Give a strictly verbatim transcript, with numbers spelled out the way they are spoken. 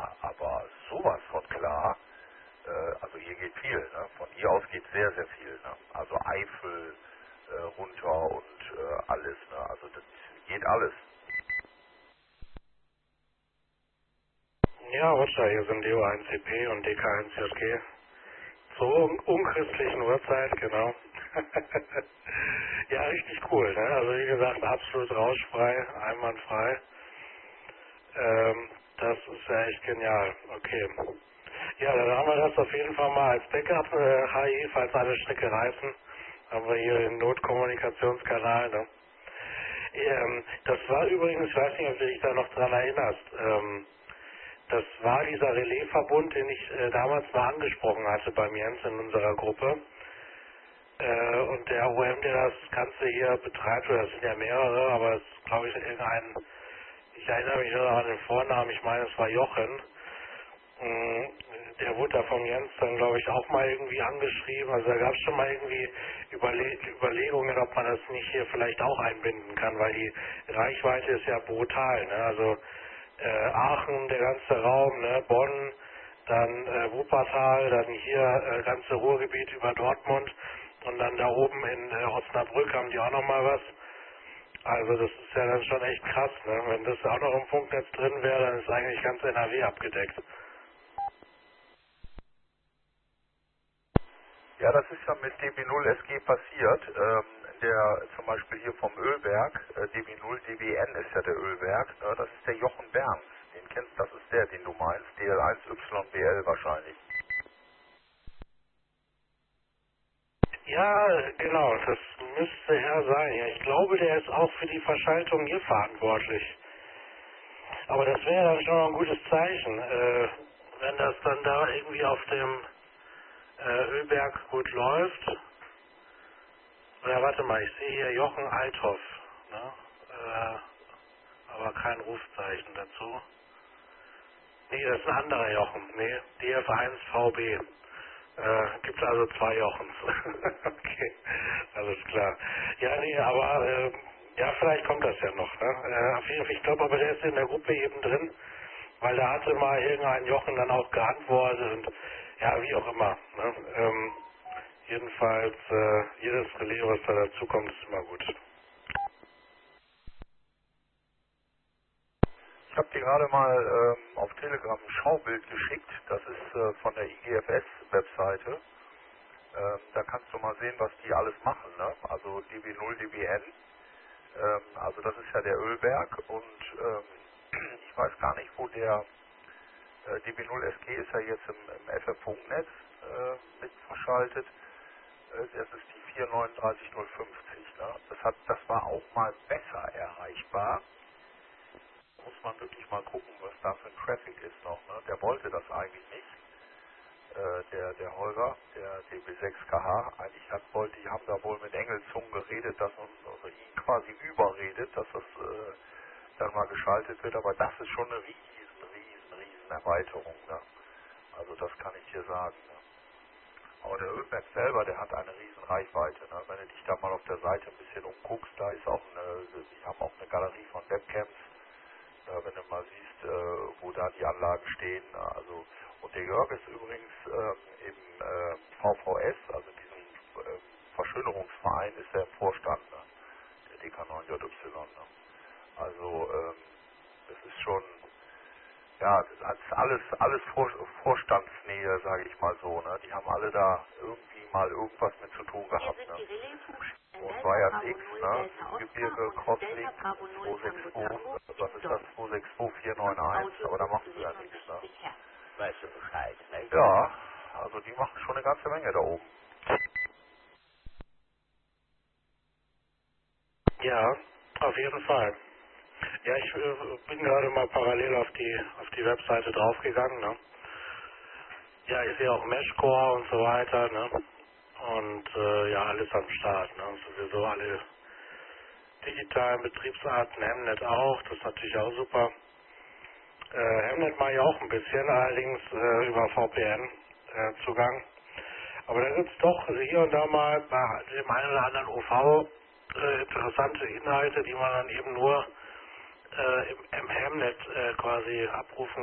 klar, aber sowas von klar. Äh, also hier geht viel, ne? Von hier aus geht sehr, sehr viel. Ne? Also Eifel äh, runter und äh, alles. Ne? Also das geht alles. Ja, Roger, hier sind D O eins C P und D K eins J G. Zur un unchristlichen Uhrzeit, genau. Ja, richtig cool, ne? Also wie gesagt, absolut rauschfrei, einwandfrei. Ähm, das ist ja echt genial. Okay. Ja, dann haben wir das auf jeden Fall mal als Backup, äh, H I, falls alle Stricke reißen. Haben wir hier den Notkommunikationskanal, ne? Ähm, das war übrigens, ich weiß nicht, ob du dich da noch dran erinnerst, ähm, das war dieser Relaisverbund, den ich äh, damals mal angesprochen hatte beim Jens in unserer Gruppe. Äh, und der O M, der das Ganze hier betreibt, oder das sind ja mehrere, aber es ist, glaube ich, irgendein, ich erinnere mich nur noch an den Vornamen, ich meine, es war Jochen. Mm, Der wurde da vom Jens dann, glaube ich, auch mal irgendwie angeschrieben. Also da gab es schon mal irgendwie Überle Überlegungen, ob man das nicht hier vielleicht auch einbinden kann, weil die Reichweite ist ja brutal. Ne? Also äh, Aachen, der ganze Raum, ne? Bonn, dann äh, Wuppertal, dann hier äh, ganze Ruhrgebiet über Dortmund und dann da oben in äh, Osnabrück haben die auch nochmal was. Also das ist ja dann schon echt krass. Ne? Wenn das auch noch im Funknetz drin wäre, dann ist eigentlich ganz N R W abgedeckt. Ja, das ist ja mit D B null S G passiert. Ähm, der zum Beispiel hier vom Ölwerk, äh, D B null D B N ist ja der Ölwerk, ne? Das ist der Jochen Berns. Den kennst, das ist der, den du meinst, D L eins Y B L wahrscheinlich. Ja, genau, das müsste er sein. Ja, ich glaube, der ist auch für die Verschaltung hier verantwortlich. Aber das wäre dann schon mal ein gutes Zeichen, äh, wenn das dann da irgendwie auf dem äh, Ölberg gut läuft. Oder warte mal, ich sehe hier Jochen Althoff, ne? Äh, aber kein Rufzeichen dazu. Nee, das ist ein anderer Jochen. Nee, D F eins V B. Äh, gibt also zwei Jochens. Okay, alles klar. Ja, nee, aber äh, ja, vielleicht kommt das ja noch. Ne? Äh, auf jeden Fall, ich glaube aber, der ist in der Gruppe eben drin, weil da hatte mal irgendein Jochen dann auch geantwortet und ja, wie auch immer. Ne? Ähm, jedenfalls, äh, jedes Relais, was da dazu kommt, ist immer gut. Ich habe dir gerade mal ähm, auf Telegram ein Schaubild geschickt. Das ist äh, von der I G F S-Webseite. Ähm, da kannst du mal sehen, was die alles machen. Ne? Also D B null D B N. Ähm, also das ist ja der Ölberg. Und ähm, ich weiß gar nicht, wo der äh, D B null S G ist ja jetzt im, im F F-Funknetz äh, mit verschaltet. Äh, das ist die vier neun drei null fünf null. Ne? Das, hat, das war auch mal besser erreichbar. Muss man wirklich mal gucken, was da für ein Traffic ist noch. Ne? Der wollte das eigentlich nicht. Äh, der, der Holger, der D B sechs K H, eigentlich hat, wollte, die haben da wohl mit Engelzungen geredet, dass uns also ihn quasi überredet, dass das äh, dann mal geschaltet wird, aber das ist schon eine riesen, riesen, riesen Erweiterung. Ne? Also das kann ich dir sagen. Ne? Aber der Ölberg selber, der hat eine riesen Reichweite. Ne? Wenn du dich da mal auf der Seite ein bisschen umguckst, da ist auch eine, die haben auch eine Galerie von Webcams. Ja, wenn du mal siehst, äh, wo da die Anlagen stehen. Na, also, und der Jörg ist übrigens ähm, im äh, V V S, also diesem äh, Verschönerungsverein, ist er im Vorstand, ne? Der D K neun J Y. Ne? Also ähm, das ist schon, ja, das ist alles, alles Vor Vorstandsnähe, sage ich mal so. Ne? Die haben alle da irgendwie mal irgendwas mit zu tun gehabt. Ne? Und Wires X, ne? Gebirge Crosslink zweihundertvierundsechzig, was ist das? zweihundertvierundsechzig vier neun eins, aber da machst du ja nichts, ne? Weißt du Bescheid, ne? Ja, also die machen schon eine ganze Menge da oben. Ja, auf jeden Fall. Ja, ich äh, bin gerade mal parallel auf die auf die Webseite draufgegangen, ne? Ja, ich sehe auch Meshcore und so weiter, ne? Und äh, ja, alles am Start, ne? Sowieso alle digitalen Betriebsarten, Hemnet auch, das ist natürlich auch super. Äh, Hemnet mache ich auch ein bisschen, allerdings äh, über V P N äh, Zugang. Aber da gibt es doch hier und da mal bei dem einen oder anderen O V äh, interessante Inhalte, die man dann eben nur äh, im, im Hemnet äh, quasi abrufen